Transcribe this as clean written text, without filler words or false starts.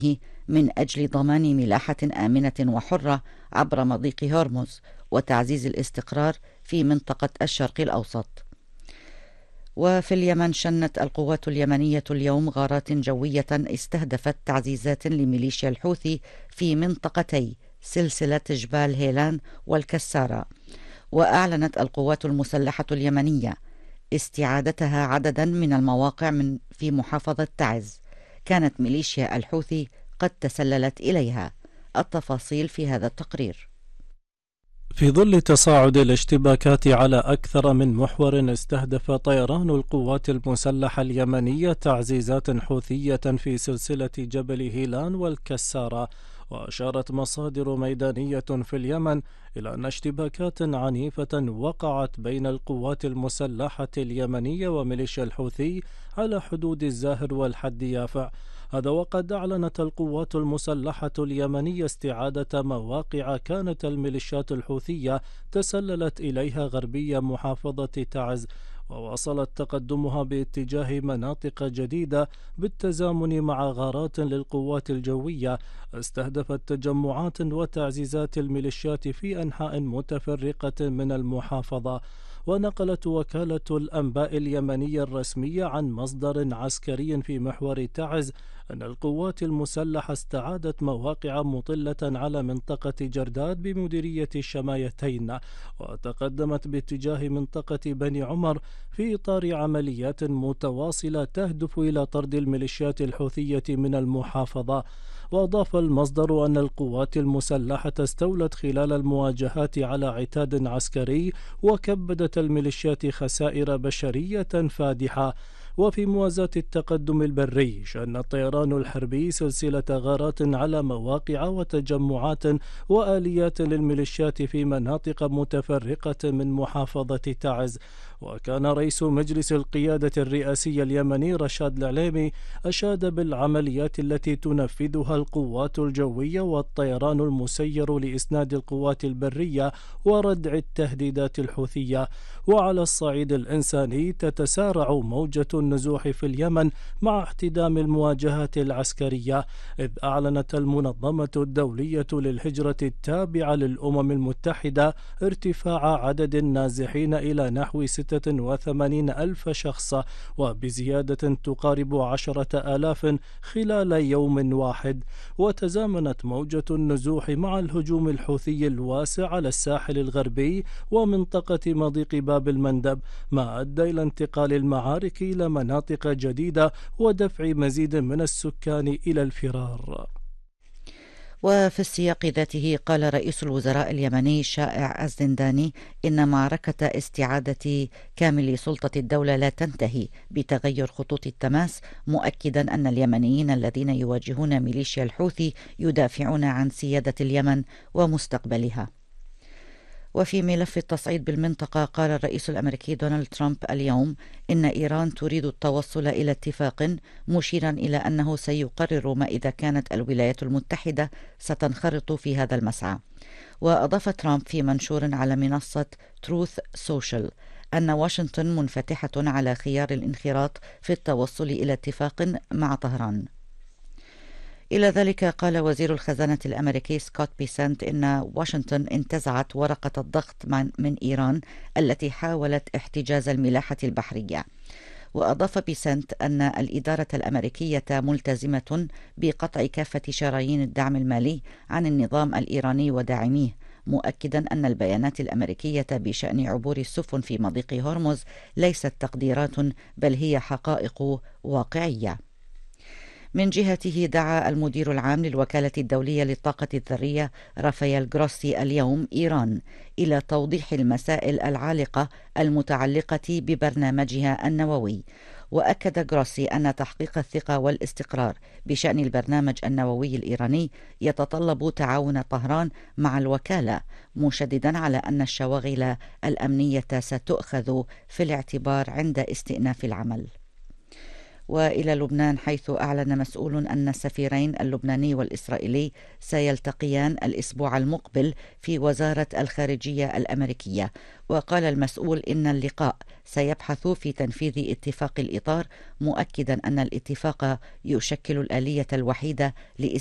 من أجل ضمان ملاحة آمنة وحرة عبر مضيق هرمز وتعزيز الاستقرار في منطقة الشرق الأوسط. وفي اليمن شنت القوات اليمنية اليوم غارات جوية استهدفت تعزيزات لميليشيا الحوثي في منطقتي سلسلة جبال هيلان والكسارة. وأعلنت القوات المسلحة اليمنية استعادتها عددا من المواقع في محافظة تعز كانت ميليشيا الحوثي قد تسللت إليها. التفاصيل في هذا التقرير. في ظل تصاعد الاشتباكات على أكثر من محور، استهدف طيران القوات المسلحة اليمنية تعزيزات حوثية في سلسلة جبل هيلان والكسارة. وأشارت مصادر ميدانية في اليمن إلى أن اشتباكات عنيفة وقعت بين القوات المسلحة اليمنية وميليشيا الحوثي على حدود الزاهر والحد يافع. هذا وقد أعلنت القوات المسلحة اليمنية استعادة مواقع كانت الميليشيات الحوثية تسللت إليها غربية محافظة تعز، وواصلت تقدمها باتجاه مناطق جديدة بالتزامن مع غارات للقوات الجوية استهدفت تجمعات وتعزيزات الميليشيات في أنحاء متفرقة من المحافظة. ونقلت وكالة الأنباء اليمنية الرسمية عن مصدر عسكري في محور تعز أن القوات المسلحة استعادت مواقع مطلة على منطقة جرداد بمديرية الشمايتين، وتقدمت باتجاه منطقة بني عمر في إطار عمليات متواصلة تهدف إلى طرد الميليشيات الحوثية من المحافظة. وأضاف المصدر أن القوات المسلحة استولت خلال المواجهات على عتاد عسكري وكبدت الميليشيات خسائر بشرية فادحة. وفي موازاة التقدم البري شن الطيران الحربي سلسلة غارات على مواقع وتجمعات وآليات للميليشيات في مناطق متفرقة من محافظة تعز. وكان رئيس مجلس القيادة الرئاسي اليمني رشاد العليمي أشاد بالعمليات التي تنفذها القوات الجوية والطيران المسير لإسناد القوات البرية وردع التهديدات الحوثية. وعلى الصعيد الإنساني تتسارع موجة النزوح في اليمن مع احتدام المواجهات العسكرية، إذ أعلنت المنظمة الدولية للهجرة التابعة للأمم المتحدة ارتفاع عدد النازحين إلى نحو 86 ألف شخص، وبزيادة تقارب 10,000 خلال يوم واحد. وتزامنت موجة النزوح مع الهجوم الحوثي الواسع على الساحل الغربي ومنطقة مضيق باب المندب، ما أدى إلى انتقال المعارك إلى مناطق جديدة ودفع مزيد من السكان إلى الفرار. وفي السياق ذاته قال رئيس الوزراء اليمني شائع الزنداني إن معركة استعادة كامل سلطة الدولة لا تنتهي بتغير خطوط التماس، مؤكدا أن اليمنيين الذين يواجهون ميليشيا الحوثي يدافعون عن سيادة اليمن ومستقبلها. وفي ملف التصعيد بالمنطقة قال الرئيس الأمريكي دونالد ترامب اليوم إن إيران تريد التوصل إلى اتفاق، مشيرا إلى أنه سيقرر ما إذا كانت الولايات المتحدة ستنخرط في هذا المسعى. وأضاف ترامب في منشور على منصة تروث سوشيال أن واشنطن منفتحة على خيار الانخراط في التوصل إلى اتفاق مع طهران. إلى ذلك قال وزير الخزانة الأمريكي سكوت بيسنت إن واشنطن انتزعت ورقة الضغط من إيران التي حاولت احتجاز الملاحة البحرية. وأضاف بيسنت أن الإدارة الأمريكية ملتزمة بقطع كافة شرايين الدعم المالي عن النظام الإيراني وداعميه، مؤكدا أن البيانات الأمريكية بشأن عبور السفن في مضيق هرمز ليست تقديرات بل هي حقائق واقعية. من جهته دعا المدير العام للوكالة الدولية للطاقة الذرية رافائيل جروسي اليوم إيران إلى توضيح المسائل العالقة المتعلقة ببرنامجها النووي. وأكد جروسي أن تحقيق الثقة والاستقرار بشأن البرنامج النووي الإيراني يتطلب تعاون طهران مع الوكالة، مشددا على أن الشواغل الأمنية ستؤخذ في الاعتبار عند استئناف العمل. وإلى لبنان، حيث أعلن مسؤول أن السفيرين اللبناني والإسرائيلي سيلتقيان الأسبوع المقبل في وزارة الخارجية الأمريكية. وقال المسؤول إن اللقاء سيبحث في تنفيذ اتفاق الإطار، مؤكدا أن الاتفاق يشكل الآلية الوحيدة